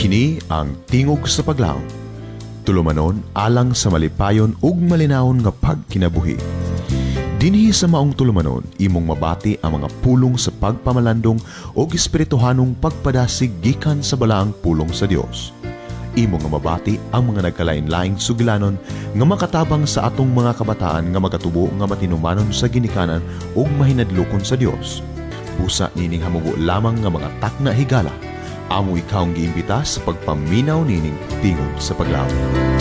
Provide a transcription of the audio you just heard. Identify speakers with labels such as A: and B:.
A: Kini ang tingog sa paglaom. Tulumanon alang sa malipayon ug malinawon nga pagkinabuhi. Dinhi sa maong tulumanon, imong mabati ang mga pulong sa pagpamalandong o espirituhanong pagpadasig gikan sa balaang pulong sa Dios. Imo nga mabati ang mga nagkalain-laing sugilanon nga makatabang sa atong mga kabataan nga magatubo nga matinumanon sa ginikanan ug mahinadlokon sa Dios. Busa nining hamubo lamang nga mga takna higala. Amo ikaw ang giimbita sa pagpaminaw nining tingog sa paglaom.